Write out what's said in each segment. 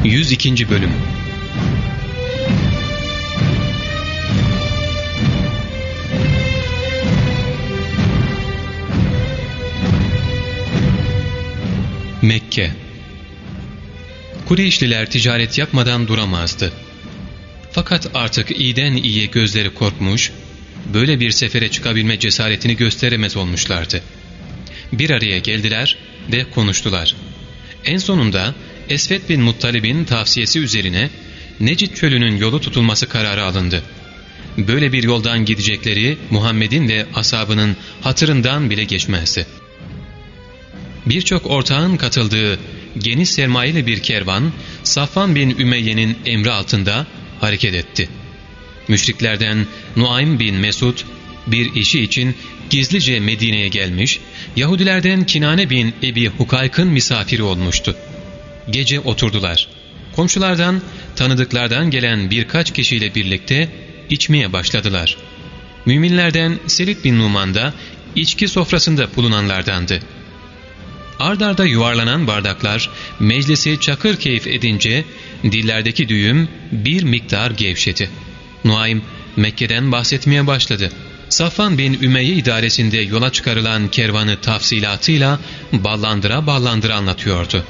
102. Bölüm. Mekke. Kureyşliler ticaret yapmadan duramazdı. Fakat artık iyiden iyiye gözleri korkmuş, böyle bir sefere çıkabilme cesaretini gösteremez olmuşlardı. Bir araya geldiler ve konuştular. En sonunda Esved bin Muttalib'in tavsiyesi üzerine Necid çölünün yolu tutulması kararı alındı. Böyle bir yoldan gidecekleri Muhammed'in ve ashabının hatırından bile geçmezdi. Birçok ortağın katıldığı geniş sermayeli bir kervan Safvan bin Ümeyye'nin emri altında hareket etti. Müşriklerden Nuaym bin Mesud bir işi için gizlice Medine'ye gelmiş, Yahudilerden Kinane bin Ebi Hukayk'ın misafiri olmuştu. Gece oturdular. Komşulardan, tanıdıklardan gelen birkaç kişiyle birlikte içmeye başladılar. Müminlerden Selid bin Numan da içki sofrasında bulunanlardandı. Ard arda yuvarlanan bardaklar meclisi çakır keyif edince dillerdeki düğüm bir miktar gevşedi. Nuaym Mekke'den bahsetmeye başladı. Safvan bin Ümeyye idaresinde yola çıkarılan kervanı tafsilatıyla ballandıra ballandıra anlatıyordu.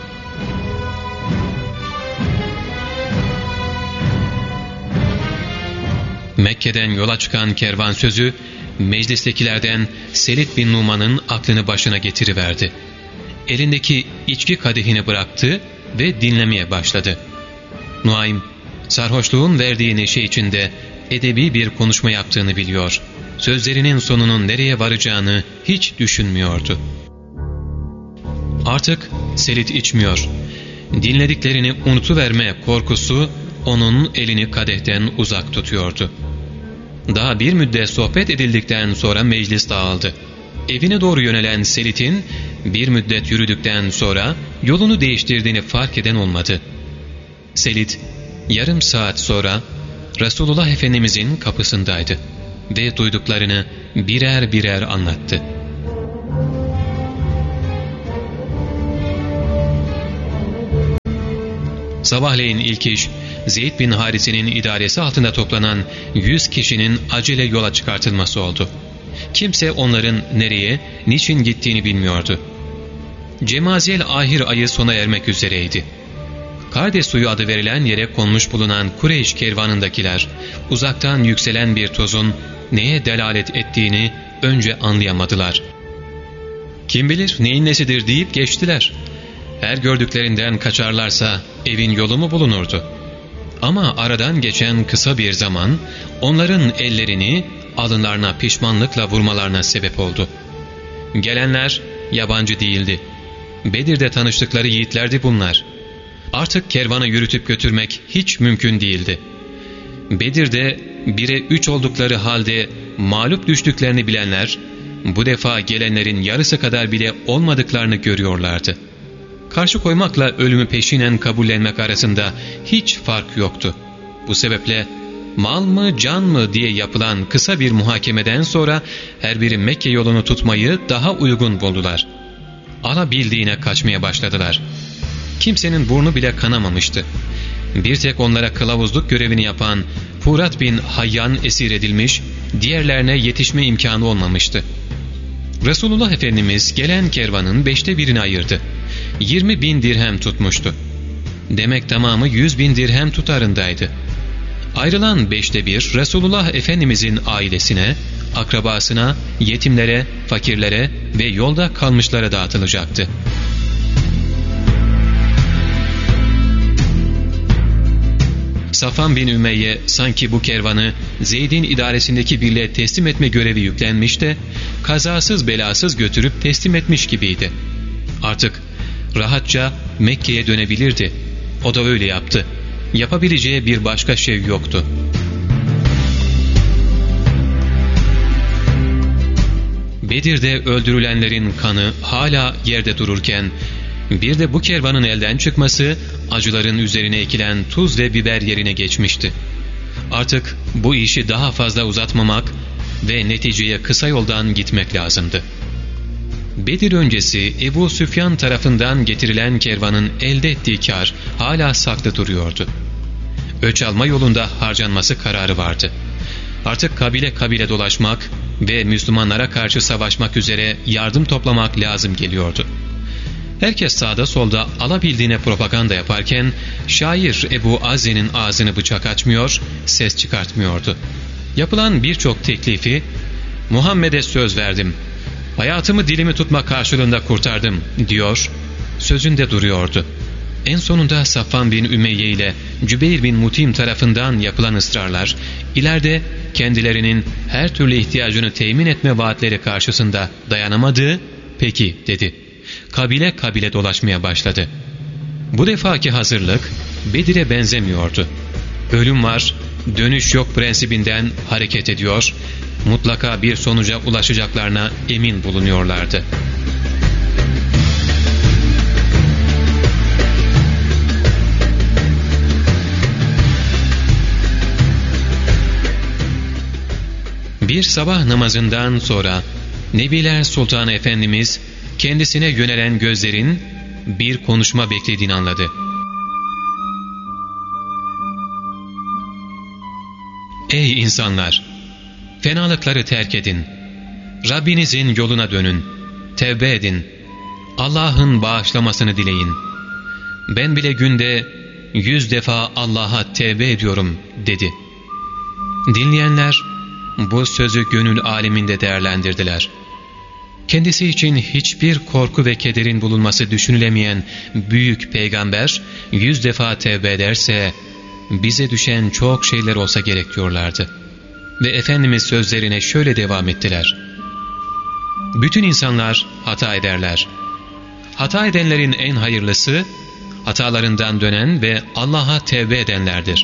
Mekke'den yola çıkan kervan sözü meclistekilerden Selid bin Numan'ın aklını başına getiriverdi. Elindeki içki kadehini bıraktı ve dinlemeye başladı. Nuaym, sarhoşluğun verdiği neşe içinde edebi bir konuşma yaptığını biliyor, sözlerinin sonunun nereye varacağını hiç düşünmüyordu. Artık Selid içmiyor. Dinlediklerini unutuverme korkusu onun elini kadehten uzak tutuyordu. Daha bir müddet sohbet edildikten sonra meclis dağıldı. Evine doğru yönelen Selid'in bir müddet yürüdükten sonra yolunu değiştirdiğini fark eden olmadı. Selid yarım saat sonra Resulullah Efendimizin kapısındaydı ve duyduklarını birer birer anlattı. Sabahleyin ilk iş Zeyd bin Harise'nin idaresi altında toplanan 100 kişinin acele yola çıkartılması oldu. Kimse onların nereye, niçin gittiğini bilmiyordu. Cemaziyel ahir ayı sona ermek üzereydi. Kardes suyu adı verilen yere konmuş bulunan Kureyş kervanındakiler uzaktan yükselen bir tozun neye delalet ettiğini önce anlayamadılar. Kim bilir neyin nesidir deyip geçtiler. Her gördüklerinden kaçarlarsa evin yolu mu bulunurdu? Ama aradan geçen kısa bir zaman onların ellerini alınlarına pişmanlıkla vurmalarına sebep oldu. Gelenler yabancı değildi. Bedir'de tanıştıkları yiğitlerdi bunlar. Artık kervanı yürütüp götürmek hiç mümkün değildi. Bedir'de 1'e 3 oldukları halde mağlup düştüklerini bilenler, bu defa gelenlerin yarısı kadar bile olmadıklarını görüyorlardı. Karşı koymakla ölümü peşinen kabullenmek arasında hiç fark yoktu. Bu sebeple mal mı can mı diye yapılan kısa bir muhakemeden sonra her biri Mekke yolunu tutmayı daha uygun buldular. Alabildiğine kaçmaya başladılar. Kimsenin burnu bile kanamamıştı. Bir tek onlara kılavuzluk görevini yapan Furat bin Hayyan esir edilmiş, diğerlerine yetişme imkanı olmamıştı. Resulullah Efendimiz gelen kervanın 5'te 1'ini ayırdı. 20.000 dirhem tutmuştu. Demek tamamı 100.000 dirhem tutarındaydı. Ayrılan 5'te 1 Resulullah Efendimizin ailesine, akrabasına, yetimlere, fakirlere ve yolda kalmışlara dağıtılacaktı. Safvan bin Ümeyye sanki bu kervanı Zeyd'in idaresindeki birliğe teslim etme görevi yüklenmiş de kazasız belasız götürüp teslim etmiş gibiydi. Artık rahatça Mekke'ye dönebilirdi. O da öyle yaptı. Yapabileceği bir başka şey yoktu. Bedir'de öldürülenlerin kanı hala yerde dururken, bir de bu kervanın elden çıkması acıların üzerine ekilen tuz ve biber yerine geçmişti. Artık bu işi daha fazla uzatmamak ve neticeye kısa yoldan gitmek lazımdı. Bedir öncesi Ebu Süfyan tarafından getirilen kervanın elde ettiği kâr hala saklı duruyordu. Öç alma yolunda harcanması kararı vardı. Artık kabile kabile dolaşmak ve Müslümanlara karşı savaşmak üzere yardım toplamak lazım geliyordu. Herkes sağda solda alabildiğine propaganda yaparken şair Ebu Azze'nin ağzını bıçak açmıyor, ses çıkartmıyordu. Yapılan birçok teklifi "Muhammed'e söz verdim, hayatımı dilimi tutma karşılığında kurtardım" diyor, sözünde duruyordu. En sonunda Safvan bin Ümeyye ile Cübeyr bin Mutim tarafından yapılan ısrarlar, ileride kendilerinin her türlü ihtiyacını temin etme vaatleri karşısında dayanamadı, "Peki" dedi. Kabile kabile dolaşmaya başladı. Bu defaki hazırlık Bedir'e benzemiyordu. Ölüm var, dönüş yok prensibinden hareket ediyor, mutlaka bir sonuca ulaşacaklarına emin bulunuyorlardı. Bir sabah namazından sonra Nebiler Sultanı Efendimiz kendisine yönelen gözlerin bir konuşma beklediğini anladı. "Ey insanlar! Fenalıkları terk edin. Rabbinizin yoluna dönün. Tevbe edin. Allah'ın bağışlamasını dileyin. Ben bile günde 100 defa Allah'a tevbe ediyorum" dedi. Dinleyenler bu sözü gönül aleminde değerlendirdiler. Kendisi için hiçbir korku ve kederin bulunması düşünülemeyen büyük peygamber 100 defa tevbe ederse bize düşen çok şeyler olsa gerek diyorlardı. Ve Efendimiz sözlerine şöyle devam ettiler: "Bütün insanlar hata ederler. Hata edenlerin en hayırlısı hatalarından dönen ve Allah'a tevbe edenlerdir."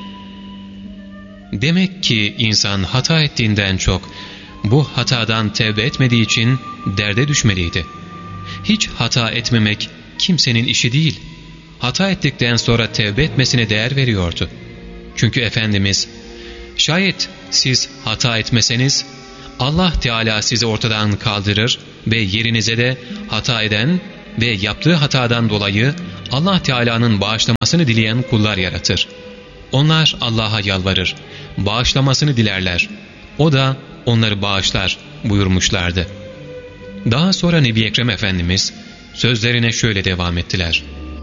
Demek ki insan hata ettiğinden çok bu hatadan tevbe etmediği için derde düşmeliydi. Hiç hata etmemek kimsenin işi değil. Hata ettikten sonra tevbe etmesine değer veriyordu. Çünkü Efendimiz, "Şayet siz hata etmeseniz Allah Teala sizi ortadan kaldırır ve yerinize de hata eden ve yaptığı hatadan dolayı Allah Teala'nın bağışlamasını dileyen kullar yaratır. Onlar Allah'a yalvarır, bağışlamasını dilerler. O da onları bağışlar" buyurmuşlardı. Daha sonra Nebi Ekrem Efendimiz sözlerine şöyle devam ettiler: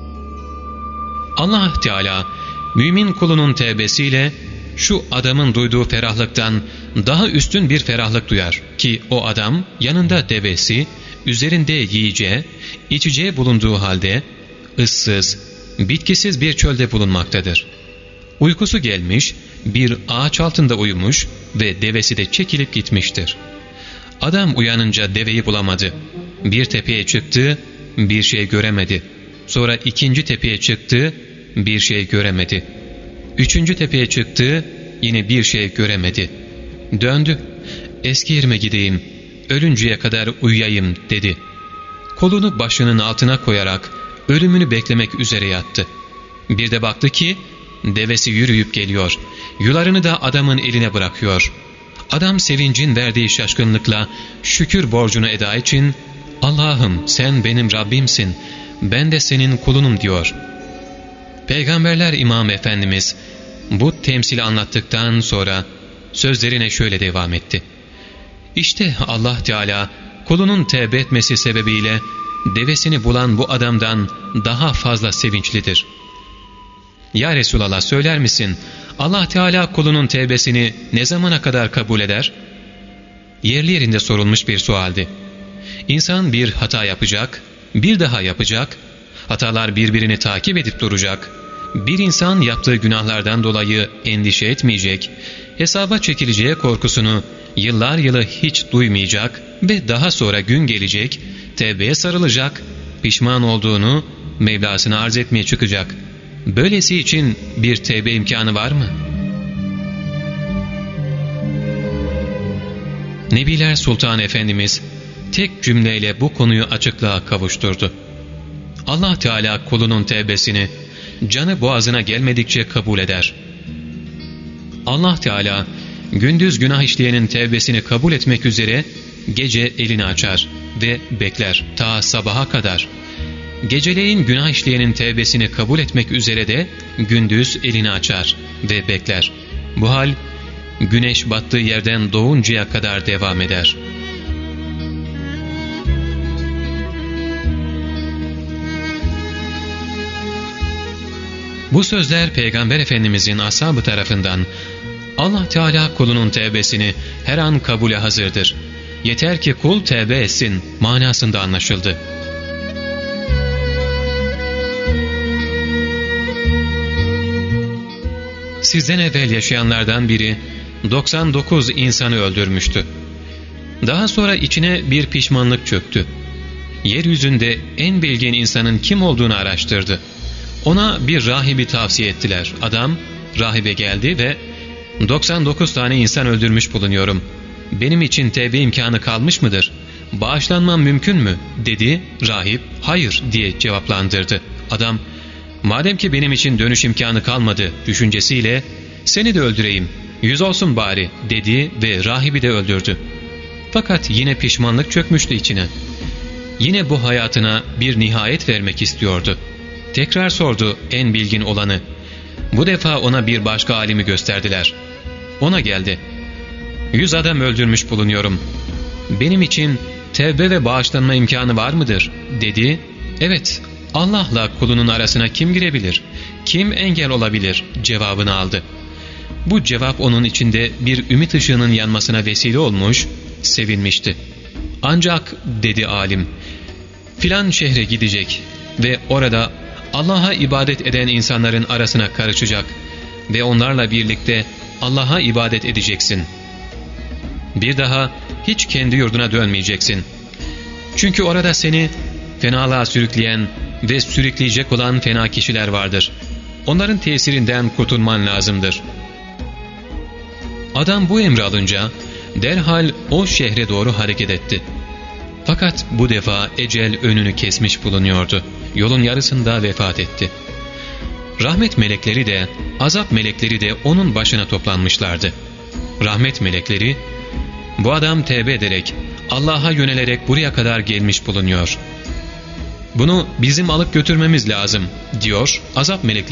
"Allah Teala mümin kulunun tevbesiyle şu adamın duyduğu ferahlıktan daha üstün bir ferahlık duyar ki o adam yanında devesi, üzerinde yiyeceği, içeceği bulunduğu halde ıssız, bitkisiz bir çölde bulunmaktadır. Uykusu gelmiş, bir ağaç altında uyumuş ve devesi de çekilip gitmiştir. Adam uyanınca deveyi bulamadı. Bir tepeye çıktı, bir şey göremedi. Sonra ikinci tepeye çıktı, bir şey göremedi. Üçüncü tepeye çıktı, yine bir şey göremedi. Döndü, eski yerime gideyim, ölünceye kadar uyuyayım" dedi. Kolunu başının altına koyarak ölümünü beklemek üzere yattı. Bir de baktı ki devesi yürüyüp geliyor, yularını da adamın eline bırakıyor. Adam sevincin verdiği şaşkınlıkla şükür borcunu eda için "Allah'ım sen benim Rabbimsin, ben de senin kulunum" diyor. Peygamberler İmam Efendimiz bu temsili anlattıktan sonra sözlerine şöyle devam etti: "İşte Allah Teala kulunun tevbe etmesi sebebiyle devesini bulan bu adamdan daha fazla sevinçlidir. Ya Resulallah, söyler misin, Allah Teala kulunun tevbesini ne zamana kadar kabul eder?" Yerli yerinde sorulmuş bir sualdi. İnsan bir hata yapacak, bir daha yapacak, hatalar birbirini takip edip duracak. Bir insan yaptığı günahlardan dolayı endişe etmeyecek, hesaba çekileceği korkusunu yıllar yılı hiç duymayacak ve daha sonra gün gelecek, tevbeye sarılacak, pişman olduğunu Mevlasına arz etmeye çıkacak. Böylesi için bir tevbe imkanı var mı? Nebiler Sultanı Efendimiz tek cümleyle bu konuyu açıklığa kavuşturdu. Allah Teala kulunun tevbesini canı boğazına gelmedikçe kabul eder. Allah Teala gündüz günah işleyenin tevbesini kabul etmek üzere gece elini açar ve bekler ta sabaha kadar. Geceleyin günah işleyenin tevbesini kabul etmek üzere de gündüz elini açar ve bekler. Bu hal güneş battığı yerden doğuncaya kadar devam eder. Bu sözler Peygamber Efendimizin ashab-ı tarafından Allah Teala kulunun tevbesini her an kabule hazırdır, yeter ki kul tevbe etsin manasında anlaşıldı. Sizden evvel yaşayanlardan biri 99 insanı öldürmüştü. Daha sonra içine bir pişmanlık çöktü. Yeryüzünde en bilgin insanın kim olduğunu araştırdı. Ona bir rahibi tavsiye ettiler. Adam rahibe geldi ve 99 tane insan öldürmüş bulunuyorum. Benim için tevbe imkanı kalmış mıdır? Bağışlanmam mümkün mü? Dedi. Rahip hayır diye cevaplandırdı. Adam madem ki benim için dönüş imkanı kalmadı düşüncesiyle seni de öldüreyim, 100 olsun bari dedi ve rahibi de öldürdü. Fakat yine pişmanlık çökmüştü içine. Yine bu hayatına bir nihayet vermek istiyordu. Tekrar sordu en bilgin olanı. Bu defa ona bir başka alimi gösterdiler. Ona geldi. 100 adam öldürmüş bulunuyorum. Benim için tevbe ve bağışlanma imkanı var mıdır? Dedi. Evet, Allah'la kulunun arasına kim girebilir? Kim engel olabilir? Cevabını aldı. Bu cevap onun içinde bir ümit ışığının yanmasına vesile olmuş, sevinmişti. Ancak dedi alim, filan şehre gidecek ve orada Allah'a ibadet eden insanların arasına karışacak ve onlarla birlikte Allah'a ibadet edeceksin. Bir daha hiç kendi yurduna dönmeyeceksin. Çünkü orada seni fenalığa sürükleyen ve sürükleyecek olan fena kişiler vardır. Onların tesirinden kurtulman lazımdır. Adam bu emri alınca derhal o şehre doğru hareket etti. Fakat bu defa ecel önünü kesmiş bulunuyordu. Yolun yarısında vefat etti. Rahmet melekleri de, azap melekleri de onun başına toplanmışlardı. Rahmet melekleri, bu adam tevbe ederek, Allah'a yönelerek buraya kadar gelmiş bulunuyor. Bunu bizim alıp götürmemiz lazım diyor. Azap melekleri